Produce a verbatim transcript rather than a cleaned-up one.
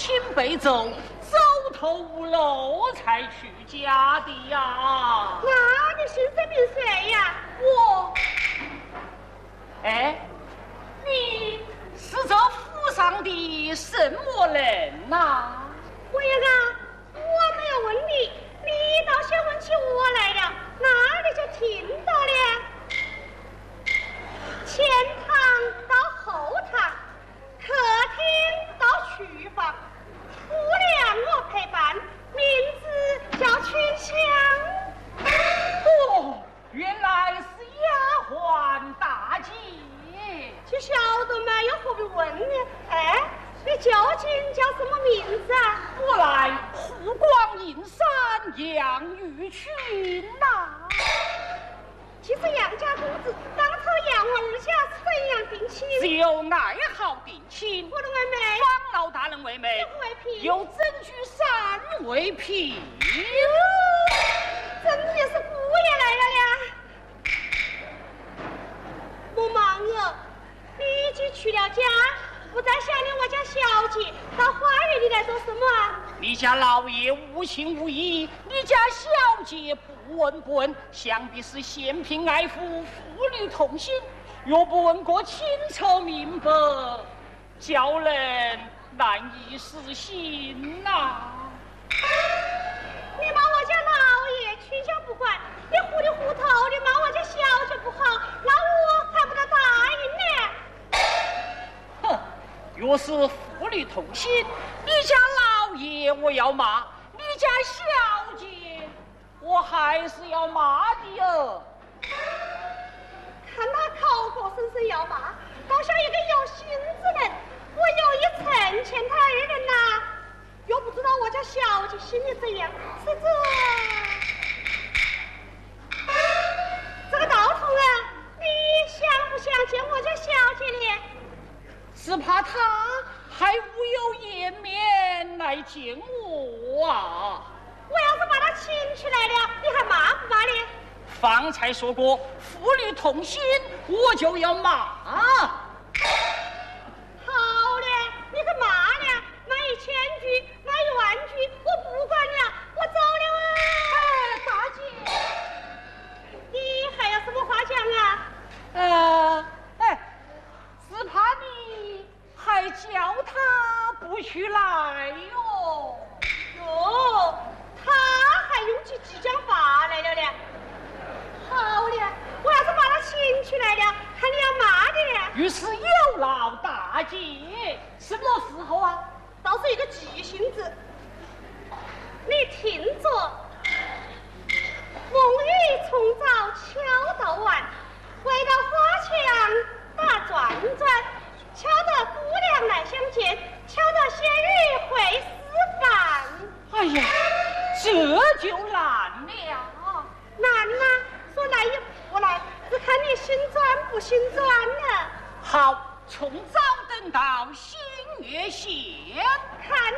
亲北走，走投无路才去家的呀。 那你姓甚名谁呀？ 我。哎，你是这府上的什么人呐、啊？ 我呀啊，我没有问你，你倒先问起我来了，那你就听到了。前堂到后堂，客厅到厨房，夫两我陪伴，名字叫群香。 哦，原来是丫鬟大姐。 就晓得嘛，又何必问呢？哎，你究竟叫什么名字啊？ 我来湖广银山杨玉群呐、啊。 其实杨家公子当初杨我儿家是怎样定亲？ 只有爱好定亲。 我的妹妹， 方老大人为媒， 为聘， 有曾居山为聘。 真的是姑爷来了呀！我忙了，立即去了家，不再想念我家小姐，到花园里来做什么啊？ 你家老爷无情无义，你家小姐不闻不问，想必是嫌贫爱富，父女同心。若不问个清楚明白，叫人难以实行呐、啊。 你骂我家老爷群香不管，你糊里糊涂的骂我家小姐不好，那我还不得答应呢？ 哼，若是父女同心，你家老爷我要骂，你家小姐我还是要骂的哦。 看他口口声声要骂，好像一个有心之人，我有意成全他二人呐、啊，又不知道我家小姐心里怎样，是这这个道童啊，你想不想见我家小姐呢？ 只怕他还无有颜面来见我啊！ 我要是把他请出来了，你还骂不骂呢？ 方才说过父女同心，我就要骂。好嘞，你可骂呢？骂一千句，骂一万句，我不管了，我走了啊！ 哎，大姐， 你还有什么话讲啊？ 呃，哎，只怕你还叫他不去来哟。 哟，他还用起激将法来了呢。好嘞，我要是把他请出来了，看你要骂的呢。 于是有劳大姐，什么时候啊？ 倒是一个急性子。你听着，梦雨从早敲到晚，回到花墙打转转，敲得姑娘来相见，敲得仙女会思返。 哎呀，这就难了。 难呐、啊，说来也不来，只看你心专不心专了。 好，从早等到星月闲， 开